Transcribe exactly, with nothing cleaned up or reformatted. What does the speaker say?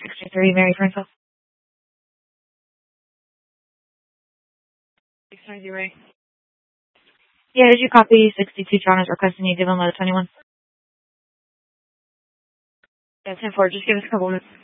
sixty-three, Mary Francis. six ninety, Ray. Yeah, did you copy sixty-two John is requesting you give him a twenty-one? Yeah, ten four, just give us a couple minutes.